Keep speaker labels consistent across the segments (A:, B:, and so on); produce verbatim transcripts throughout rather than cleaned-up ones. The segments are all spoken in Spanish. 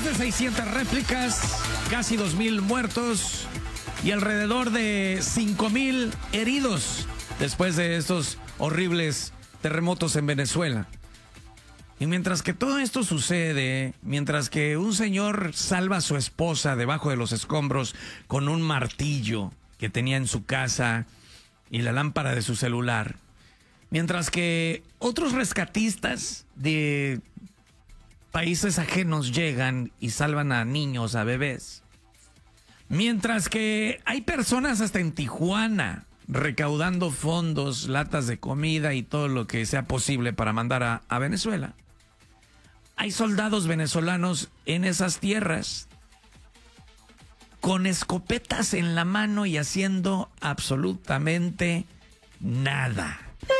A: Más de seiscientas réplicas, casi dos mil muertos y alrededor de cinco mil heridos después de estos horribles terremotos en Venezuela. Y mientras que todo esto sucede, mientras que un señor salva a su esposa debajo de los escombros con un martillo que tenía en su casa y la lámpara de su celular, mientras que otros rescatistas de países ajenos llegan y salvan a niños, a bebés, mientras que hay personas hasta en Tijuana recaudando fondos, latas de comida y todo lo que sea posible para mandar a, a Venezuela. Hay soldados venezolanos en esas tierras con escopetas en la mano y haciendo absolutamente nada.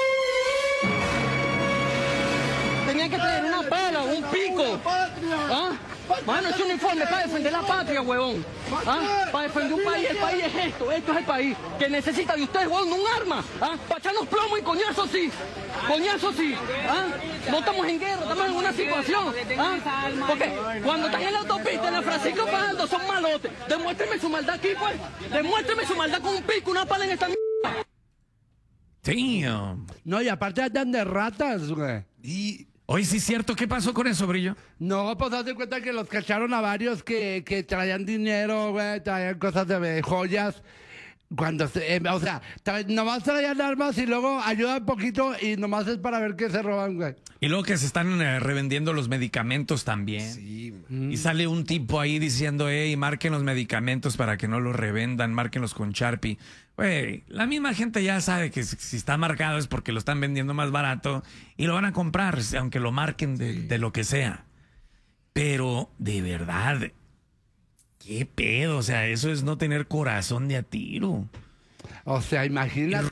B: Tenía que tener una pala, un pico. ¿Ah? Mano, ese uniforme para defender la patria, huevón. ¿Ah? Para defender un país. El país es esto, esto es el país. Que necesita de ustedes, huevón, un arma. ¿Ah? Para echarnos plomo y coñazo sí. Coñazo sí. ¿Ah? No estamos en guerra, estamos en una situación. ¿Ah? Porque cuando están en la autopista, en la Francisco Fajardo, son malotes. Demuéstrenme su maldad aquí, pues. Demuéstrenme su maldad con un pico, una pala en esta mierda.
A: Damn.
C: No, y aparte andan de ratas, güey.
A: Y hoy sí es cierto, ¿qué pasó con eso, Brillo?
C: No, pues haz de cuenta que los cacharon a varios que, que traían dinero, güey, traían cosas de, de joyas. Cuando se, eh, o sea, tra nomás traían armas y luego ayudan poquito y nomás es para ver qué se roban, güey.
A: Y luego que se están eh, revendiendo los medicamentos también.
D: Sí,
A: mm. Y sale un tipo ahí diciendo, hey, marquen los medicamentos para que no los revendan, márquenlos con Sharpie. Güey, la misma gente ya sabe que si está marcado es porque lo están vendiendo más barato y lo van a comprar, aunque lo marquen de, sí. de lo que sea. Pero, de verdad, qué pedo, o sea, eso es no tener corazón de a tiro.
C: O sea, imagínate.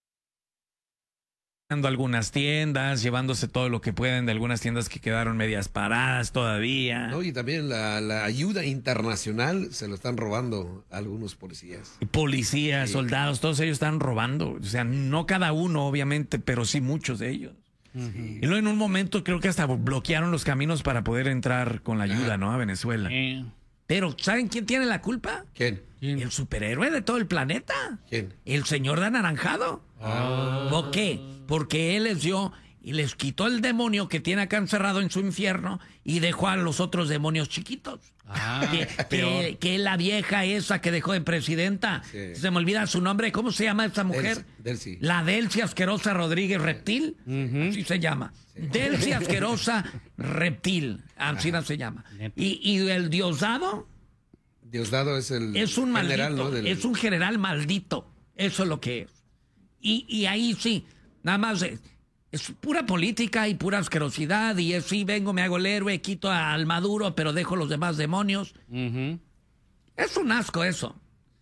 A: Algunas tiendas, llevándose todo lo que pueden de algunas tiendas que quedaron medias paradas todavía.
D: No, y también la, la ayuda internacional se lo están robando a algunos policías.
A: Policías,
D: sí.
A: soldados, todos ellos están robando. O sea, no cada uno, obviamente, pero sí muchos de ellos.
D: Sí.
A: Y luego en un momento creo que hasta bloquearon los caminos para poder entrar con la ayuda, ¿no? A Venezuela. Sí. Pero, ¿saben quién tiene la culpa?
D: ¿Quién?
A: ¿Quién? El superhéroe de todo el planeta.
D: ¿Quién?
A: El señor de anaranjado.
D: Ah.
A: ¿Por qué? Porque él les dio y les quitó el demonio que tiene acá encerrado en su infierno y dejó a los otros demonios chiquitos. Ah, que, que, que la vieja esa que dejó de presidenta, sí. Se me olvida su nombre, ¿cómo se llama esa mujer?
D: Delcy.
A: La Delcy Asquerosa Rodríguez Reptil, uh-huh. Así se llama. Sí. Delcy Asquerosa Reptil, así no se llama. Y, y el Diosdado.
D: Diosdado es el
A: es un
D: general,
A: maldito,
D: ¿no? Del...
A: Es un general maldito, eso es lo que es. Y, y ahí sí, nada más es, es pura política y pura asquerosidad. Y es sí, vengo, me hago el héroe, quito al Maduro, pero dejo los demás demonios. Uh-huh. Es un asco eso.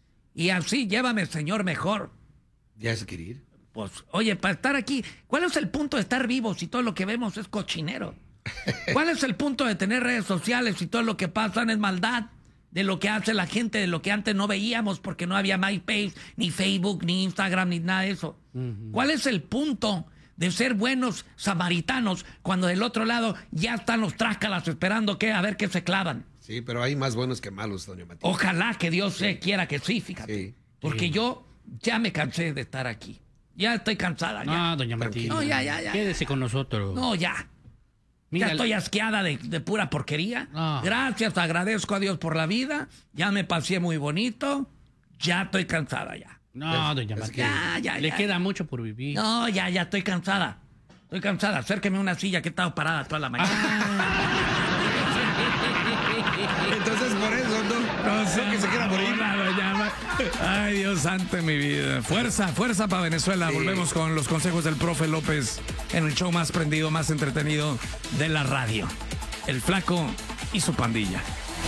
A: Y así, llévame, señor, mejor.
D: ¿Ya se quiere ir?
A: Pues, oye, para estar aquí, ¿cuál es el punto de estar vivos si todo lo que vemos es cochinero? ¿Cuál es el punto de tener redes sociales si todo lo que pasa es maldad? De lo que hace la gente, de lo que antes no veíamos porque no había MySpace, ni Facebook, ni Instagram, ni nada de eso. Uh-huh. ¿Cuál es el punto de ser buenos samaritanos cuando del otro lado ya están los trácalas esperando que a ver qué se clavan?
D: Sí, pero hay más buenos que malos, doña Matilde.
A: Ojalá que Dios sí. se quiera que sí, fíjate. Sí. Porque sí. yo ya me cansé de estar aquí. Ya estoy cansada. Ya.
E: No, doña Matilde.
A: No, ya, ya, ya.
E: Quédese con nosotros.
A: No, ya. Mira, ya estoy asqueada de, de pura porquería. Oh. Gracias, agradezco a Dios por la vida. Ya me pasé muy bonito. Ya estoy cansada ya.
E: No, doña Matilde. Ya, ya, Le ya. queda mucho por vivir.
A: No, ya, ya estoy cansada. Estoy cansada. Acérqueme a una silla que he estado parada toda la mañana. Ah.
D: Entonces por eso, ¿no? No sé que se quiera morir.
A: Ay, Dios santo de mi vida. Fuerza, fuerza para Venezuela. Sí. Volvemos con los consejos del profe López en el show más prendido, más entretenido de la radio. El Flaco y su pandilla.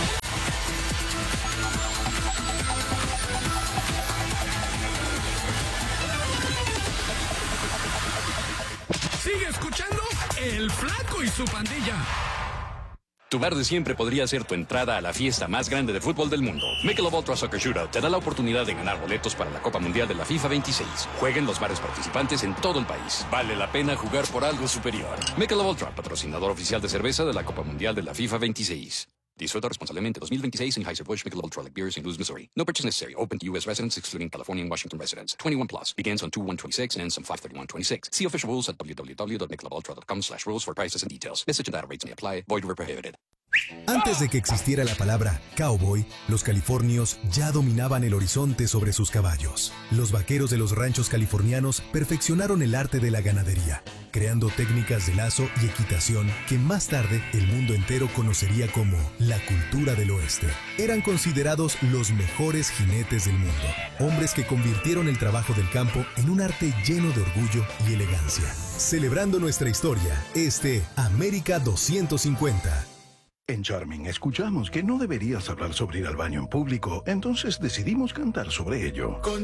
A: Sigue escuchando El Flaco y su pandilla.
F: Tu bar de siempre podría ser tu entrada a la fiesta más grande de fútbol del mundo. Michelob Ultra Soccer Shootout te da la oportunidad de ganar boletos para la Copa Mundial de la FIFA veintiséis. Juega en los bares participantes en todo el país. Vale la pena jugar por algo superior. Michelob Ultra, patrocinador oficial de cerveza de la Copa Mundial de la FIFA veintiséis. Disfruta responsablemente dos mil veintiséis Anheuser-Busch Michelob Ultra Light Beer, Saint Louis, Missouri. No purchase necessary. Open to U S residents, excluding California and Washington residents. twenty-one plus. Begins on two one twenty-six and ends on five thirty-one twenty-six. See official rules at w w w dot michelob ultra dot com slash rules for prices and details. Message and data rates may apply. Void where prohibited.
G: Antes de que existiera la palabra cowboy, los californios ya dominaban el horizonte sobre sus caballos. Los vaqueros de los ranchos californianos perfeccionaron el arte de la ganadería, creando técnicas de lazo y equitación que más tarde el mundo entero conocería como la cultura del oeste. Eran considerados los mejores jinetes del mundo, hombres que convirtieron el trabajo del campo en un arte lleno de orgullo y elegancia. Celebrando nuestra historia, este América doscientos cincuenta.
H: En Charming escuchamos que no deberías hablar sobre ir al baño en público, entonces decidimos cantar sobre ello.